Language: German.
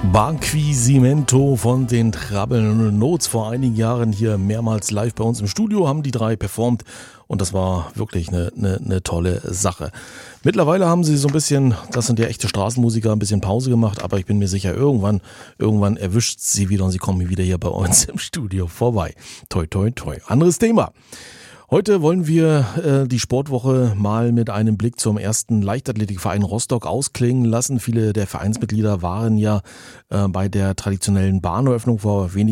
Barquisimeto von den Trouble Notes, vor einigen Jahren hier mehrmals live bei uns im Studio, haben die drei performt und das war wirklich eine tolle Sache. Mittlerweile haben sie so ein bisschen, das sind ja echte Straßenmusiker, ein bisschen Pause gemacht, aber ich bin mir sicher, irgendwann erwischt sie wieder und sie kommen wieder hier bei uns im Studio vorbei. Toi, toi, toi. Anderes Thema. Heute wollen wir die Sportwoche mal mit einem Blick zum ersten Leichtathletikverein Rostock ausklingen lassen. Viele der Vereinsmitglieder waren ja bei der traditionellen Bahneröffnung vor wenigen